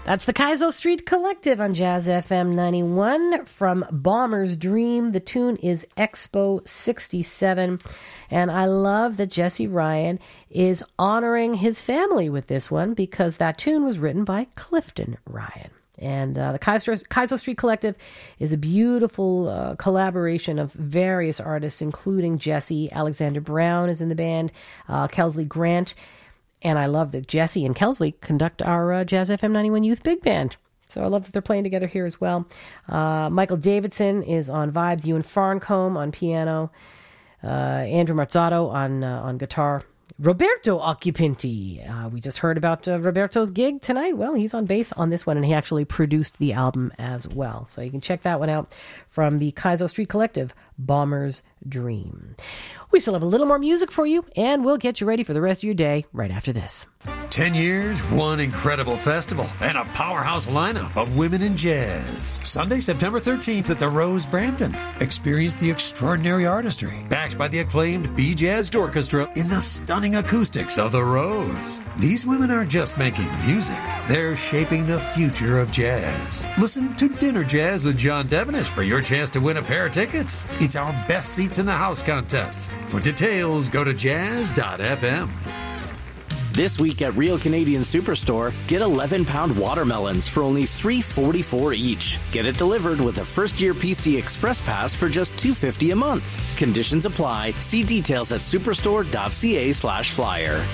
That's the Kaizo Street Collective on Jazz FM 91 from Bomber's Dream. The tune is Expo 67. And I love that Jesse Ryan is honoring his family with this one because that tune was written by Clifton Ryan. And the Kaizo Street Collective is a beautiful collaboration of various artists, including Jesse. Alexander Brown is in the band, Kelsley Grant. And I love that Jesse and Kelsley conduct our Jazz FM 91 Youth Big Band. So I love that they're playing together here as well. Michael Davidson is on vibes. Ewan Farncombe on piano. Andrew Marzotto on guitar. Roberto Occupanti. We just heard about Roberto's gig tonight. Well, he's on bass on this one, and he actually produced the album as well. So you can check that one out from the Kaizo Street Collective, Bomber's Dream. We still have a little more music for you, and we'll get you ready for the rest of your day right after this. 10 years, one incredible festival, and a powerhouse lineup of women in jazz. Sunday, September 13th at the Rose Brampton. Experience the extraordinary artistry, backed by the acclaimed B-Jazz Orchestra in the stunning acoustics of the Rose. These women aren't just making music, they're shaping the future of jazz. Listen to Dinner Jazz with John Devenish for your chance to win a pair of tickets. It's our Best Seats in the House contest. For details, go to jazz.fm. This week at Real Canadian Superstore, get 11-pound watermelons for only $3.44 each. Get it delivered with a first-year PC Express Pass for just $2.50 a month. Conditions apply. See details at superstore.ca/flyer.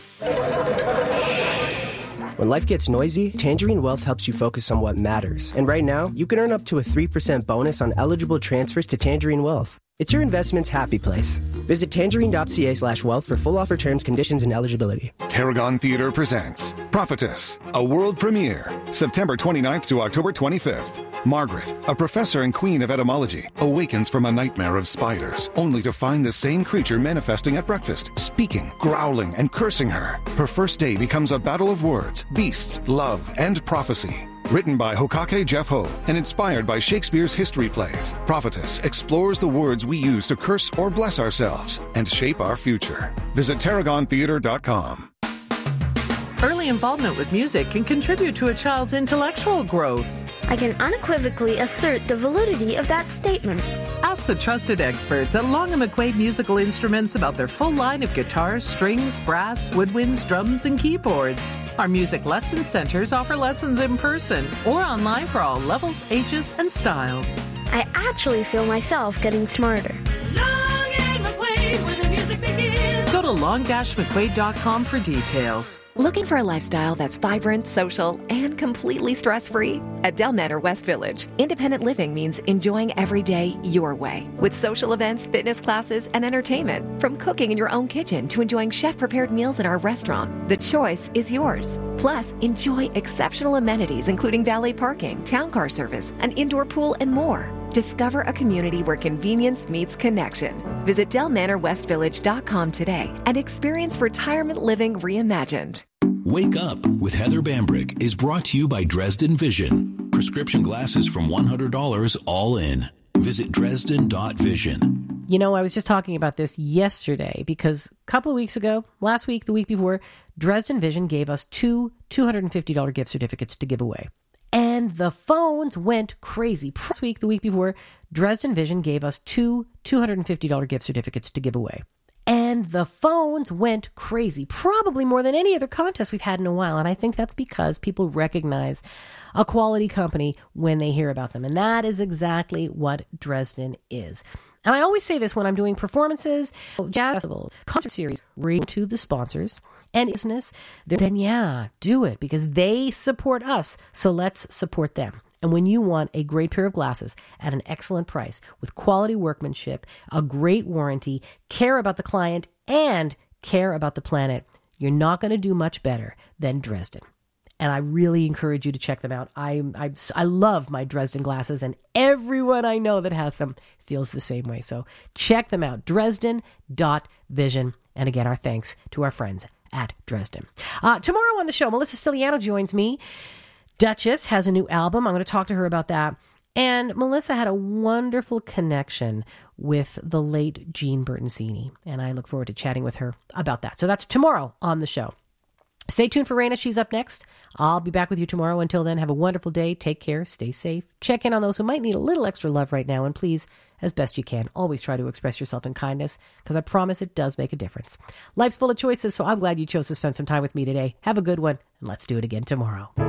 When life gets noisy, Tangerine Wealth helps you focus on what matters. And right now, you can earn up to a 3% bonus on eligible transfers to Tangerine Wealth. It's your investment's happy place. Visit tangerine.ca/wealth for full offer terms, conditions, and eligibility. Tarragon Theatre presents Prophetess, a world premiere, September 29th to October 25th. Margaret, a professor and queen of etymology, awakens from a nightmare of spiders, only to find the same creature manifesting at breakfast, speaking, growling, and cursing her. Her first day becomes a battle of words, beasts, love, and prophecy. Written by Hokake Jeff Ho and inspired by Shakespeare's history plays, Prophetess explores the words we use to curse or bless ourselves and shape our future. Visit TarragonTheater.com. Early involvement with music can contribute to a child's intellectual growth. I can unequivocally assert the validity of that statement. Ask the trusted experts at Long & McQuaid Musical Instruments about their full line of guitars, strings, brass, woodwinds, drums, and keyboards. Our music lesson centers offer lessons in person or online for all levels, ages, and styles. I actually feel myself getting smarter. Long & McQuaid, where the music begins. Go to long-mcquaid.com for details. Looking for a lifestyle that's vibrant, social, and completely stress-free? At Del Manor West Village, independent living means enjoying every day your way. With social events, fitness classes, and entertainment. From cooking in your own kitchen to enjoying chef-prepared meals in our restaurant. The choice is yours. Plus, enjoy exceptional amenities including valet parking, town car service, an indoor pool, and more. Discover a community where convenience meets connection. Visit DelManorWestVillage.com today and experience retirement living reimagined. Wake Up with Heather Bambrick is brought to you by Dresden Vision. Prescription glasses from $100 all in. Visit Dresden.vision. You know, I was just talking about this yesterday because a couple of weeks ago, last week, the week before, Dresden Vision gave us two $250 gift certificates to give away. And the phones went crazy. Last week, the week before, Dresden Vision gave us two $250 gift certificates to give away. And the phones went crazy, probably more than any other contest we've had in a while. And I think that's because people recognize a quality company when they hear about them. And that is exactly what Dresden is. And I always say this when I'm doing performances, jazz festivals, concert series, read to the sponsors and business, then yeah, do it because they support us. So let's support them. And when you want a great pair of glasses at an excellent price with quality workmanship, a great warranty, care about the client, and care about the planet, you're not going to do much better than Dresden. And I really encourage you to check them out. I love my Dresden glasses, and everyone I know that has them feels the same way. So check them out, Dresden.vision. And again, our thanks to our friends at Dresden. Tomorrow on the show, Melissa Stiliano joins me. Duchess has a new album. I'm going to talk to her about that. And Melissa had a wonderful connection with the late Jean Bertoncini. And I look forward to chatting with her about that. So that's tomorrow on the show. Stay tuned for Raina. She's up next. I'll be back with you tomorrow. Until then, have a wonderful day. Take care. Stay safe. Check in on those who might need a little extra love right now. And please, as best you can, always try to express yourself in kindness, because I promise it does make a difference. Life's full of choices, so I'm glad you chose to spend some time with me today. Have a good one, and let's do it again tomorrow.